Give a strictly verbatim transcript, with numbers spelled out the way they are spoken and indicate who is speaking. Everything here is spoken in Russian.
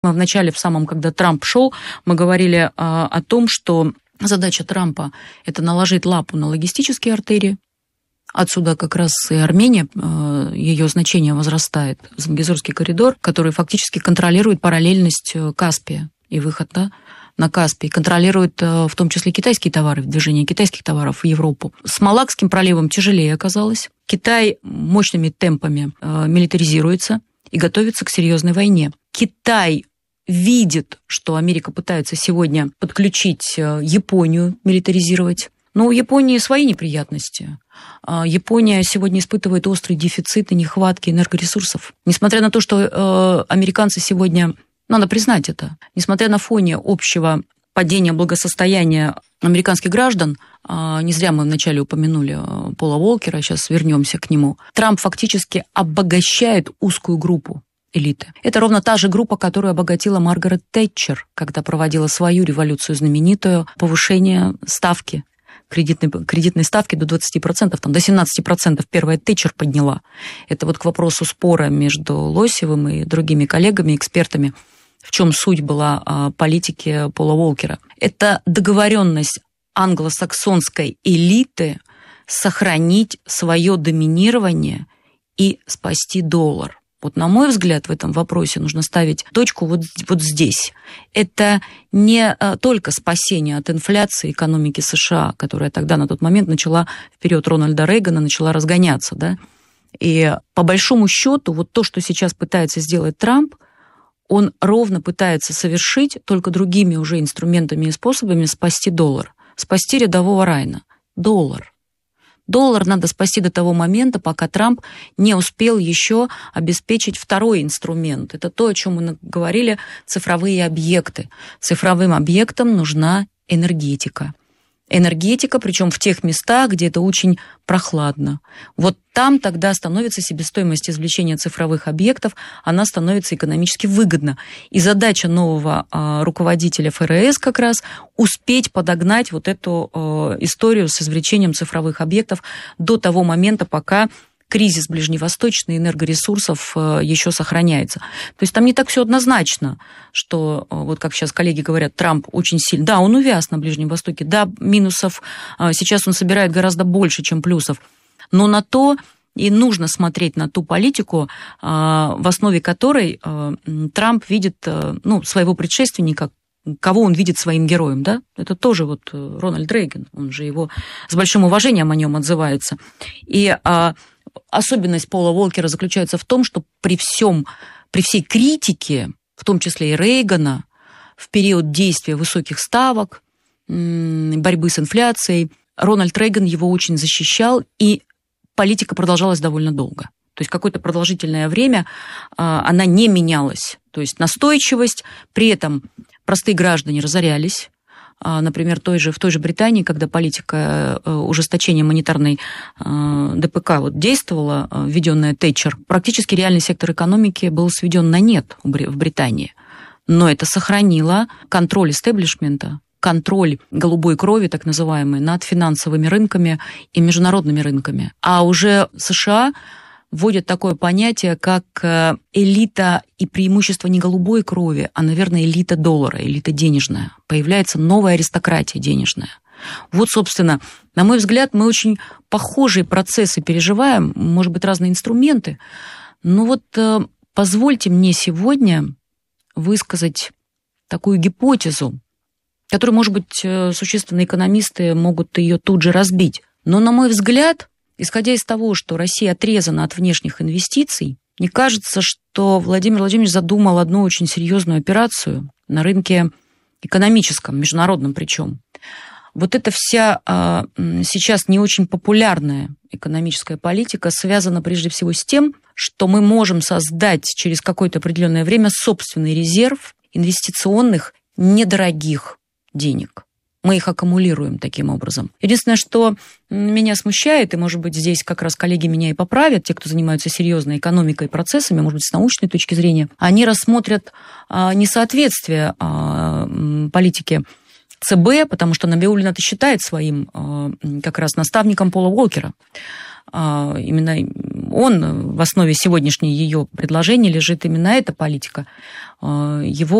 Speaker 1: Мы вначале, в самом, когда Трамп шел, мы говорили а, о том, что задача Трампа – это наложить лапу на логистические артерии. Отсюда как раз и Армения, ее значение возрастает. Зангезурский коридор, который фактически контролирует параллельность Каспия и выход, да, на Каспий, контролирует в том числе китайские товары, движение китайских товаров в Европу. С Малакским проливом тяжелее оказалось. Китай мощными темпами милитаризируется и готовится к серьезной войне. Китай видит, что Америка пытается сегодня подключить Японию, милитаризировать. Но у Японии свои неприятности. Япония сегодня испытывает острый дефицит и нехватки энергоресурсов. Несмотря на то, что э, американцы сегодня, надо признать это, несмотря на фоне общего падения благосостояния американских граждан, э, не зря мы вначале упомянули Пола Волкера, сейчас вернемся к нему, Трамп фактически обогащает узкую группу элиты. Это ровно та же группа, которую обогатила Маргарет Тэтчер, когда проводила свою революцию знаменитую, повышение ставки, кредитной, кредитной ставки до двадцати процентов, там, до семнадцати процентов первая Тэтчер подняла. Это вот к вопросу спора между Лосевым и другими коллегами, экспертами, в чем суть была а, политики Пола Волкера. Это договоренность англосаксонской элиты сохранить свое доминирование и спасти доллар. Вот, на мой взгляд, в этом вопросе нужно ставить точку вот, вот здесь. Это не только спасение от инфляции экономики США, которая тогда на тот момент начала, в период Рональда Рейгана, начала разгоняться, да. И по большому счету, вот то, что сейчас пытается сделать Трамп, он ровно пытается совершить, только другими уже инструментами и способами, спасти доллар, спасти рядового Райана. Доллар. Доллар надо спасти до того момента, пока Трамп не успел еще обеспечить второй инструмент. Это то, о чем мы говорили, цифровые объекты. Цифровым объектам нужна энергетика. Энергетика, причем в тех местах, где это очень прохладно. Вот там тогда становится себестоимость извлечения цифровых объектов, она становится экономически выгодна. И задача нового э, руководителя эф эр эс как раз успеть подогнать вот эту э, историю с извлечением цифровых объектов до того момента, пока кризис ближневосточный энергоресурсов еще сохраняется. То есть там не так все однозначно, что, вот как сейчас коллеги говорят, Трамп очень сильно... Да, он увяз на Ближнем Востоке, да, минусов сейчас он собирает гораздо больше, чем плюсов, но на то и нужно смотреть на ту политику, в основе которой Трамп видит, ну, своего предшественника, кого он видит своим героем, да? Это тоже вот Рональд Рейган, он же его с большим уважением о нем отзывается. И особенность Пола Волкера заключается в том, что при всем, при всей критике, в том числе и Рейгана, в период действия высоких ставок, борьбы с инфляцией, Рональд Рейган его очень защищал, и политика продолжалась довольно долго. То есть какое-то продолжительное время она не менялась. То есть настойчивость, при этом простые граждане разорялись. Например, той же, в той же Британии, когда политика ужесточения монетарной дэ пэ ка вот действовала, введенная Тэтчер, практически реальный сектор экономики был сведен на нет в Британии. Но это сохранило контроль истеблишмента, контроль голубой крови, так называемый, над финансовыми рынками и международными рынками. А уже США вводят такое понятие, как элита и преимущество не голубой крови, а, наверное, элита доллара, элита денежная. Появляется новая аристократия денежная. Вот, собственно, на мой взгляд, мы очень похожие процессы переживаем, может быть, разные инструменты. Но вот позвольте мне сегодня высказать такую гипотезу, которую, может быть, существенные экономисты могут ее тут же разбить. Но, на мой взгляд, исходя из того, что Россия отрезана от внешних инвестиций, мне кажется, что Владимир Владимирович задумал одну очень серьезную операцию на рынке экономическом, международном причем. Вот эта вся а, сейчас не очень популярная экономическая политика связана прежде всего с тем, что мы можем создать через какое-то определенное время собственный резерв инвестиционных недорогих денег. Мы их аккумулируем таким образом. Единственное, что меня смущает, и, может быть, здесь как раз коллеги меня и поправят, те, кто занимаются серьезной экономикой и процессами, может быть, с научной точки зрения, они рассмотрят а, несоответствие а, политики ЦБ, потому что Набиуллина это считает своим а, как раз наставником Пола Волкера. А, именно он, в основе сегодняшней ее предложения лежит именно эта политика. Его